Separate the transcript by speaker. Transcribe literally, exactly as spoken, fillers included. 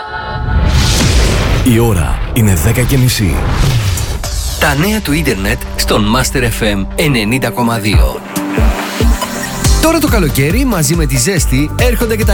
Speaker 1: Η ώρα είναι δέκα και μισή.
Speaker 2: Τα νέα του ίντερνετ στον Master εφ εμ ενενήντα κόμμα δύο. Τώρα το καλοκαίρι μαζί με τη ζέστη έρχονται και τα